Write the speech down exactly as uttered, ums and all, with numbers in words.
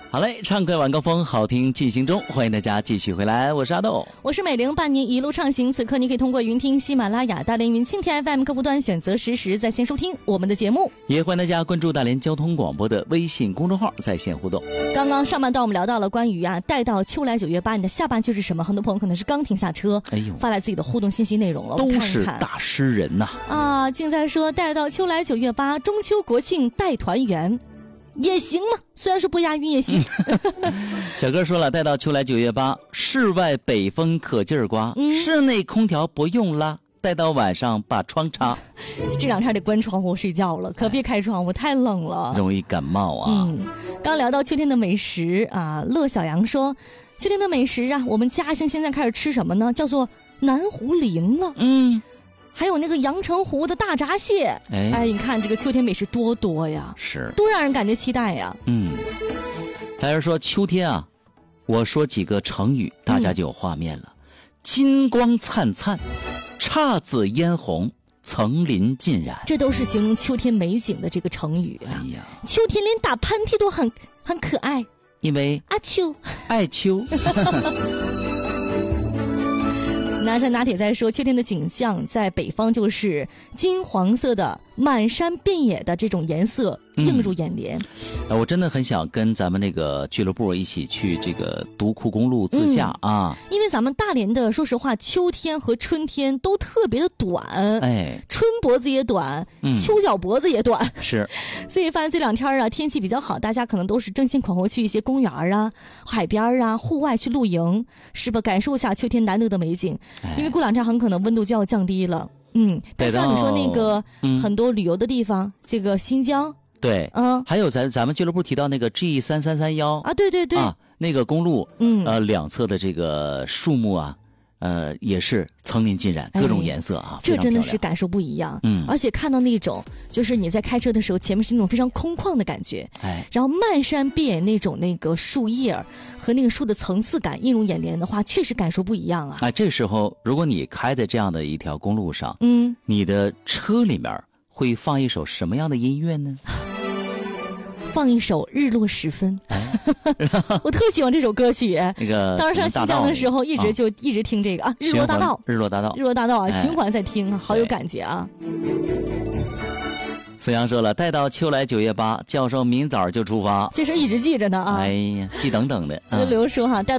好嘞，畅快晚高峰，好听进行中，欢迎大家继续回来，我是阿豆， 我是美玲，伴您一路畅行。此刻你可以通过云听喜马拉雅、大连云蜻蜓 F M 客户端选择实时在线收听我们的节目， 也欢迎大家关注大连交通广播的微信公众号在线互动。 刚刚上半段我们聊到了关于啊待到秋来九月八，你的下半句是什么？很多朋友可能是刚停下车，哎呦，发来自己的互动信息内容了， 都是大诗人呐、 啊！啊，竟在说待到秋来九月八，中秋国庆待团圆。也行嘛，虽然说不押韵也行。 小哥说了，待到秋来九月八，室外北风可劲儿刮、嗯，室内空调不用拉，待到晚上把窗插。 这两天得关窗户睡觉了，可别开窗户，太冷了， 容易感冒啊。 嗯，刚聊到秋天的美食啊，乐小杨说，秋天的美食啊，我们家乡现在开始吃什么呢？叫做南湖菱了。 嗯。 还有那个阳澄湖的大闸蟹，哎，哎，你看这个秋天美食多多呀， 是， 多让人感觉期待呀。 嗯，还是说秋天啊，我说几个成语，大家就有画面了。嗯、金光灿灿，姹紫嫣红，层林尽染， 这都是形容秋天美景的这个成语啊。哎呀，秋天连打喷嚏都很很可爱， 因为阿秋爱秋。 南山拿铁在说，秋天的景象在北方就是金黄色的满山遍野的这种颜色映入眼帘、 嗯、我真的很想跟咱们那个俱乐部一起去这个独库公路自驾、嗯、啊， 因为咱们大连的说实话秋天和春天都特别的短， 哎， 春脖子也短、嗯、秋脚脖子也短， 是， 所以发现这两天啊天气比较好，大家可能都是争先恐后去一些公园啊海边啊户外去露营，是吧，感受一下秋天难得的美景、哎、因为过两天很可能温度就要降低了。嗯，但像你说那个、嗯、很多旅游的地方，这个新疆， 对，嗯，还有咱咱们俱乐部提到那个 G 三三三一啊， 对对对， 啊，那个公路，嗯，呃，两侧的这个树木啊，呃，也是层林尽染，各种颜色啊， 哎、这真的是感受不一样。嗯，而且看到那种，就是你在开车的时候，前面是那种非常空旷的感觉，哎，然后漫山遍野那种那个树叶和那个树的层次感映入眼帘的话，确实感受不一样啊。 哎，这时候如果你开在这样的一条公路上， 嗯， 你的车里面会放一首什么样的音乐呢？ 放一首《日落时分》哎，我特喜欢这首歌曲。 那个当时上新疆的时候，一直就、啊、一直听这个啊，《日落大道》。 日落大道， 日落大道啊，循环在听，好有感觉啊。 孙杨说了，待到秋来九月八，教授明早就出发。 这事一直记着呢啊。 哎呀，记等等的。 刘、啊、说哈，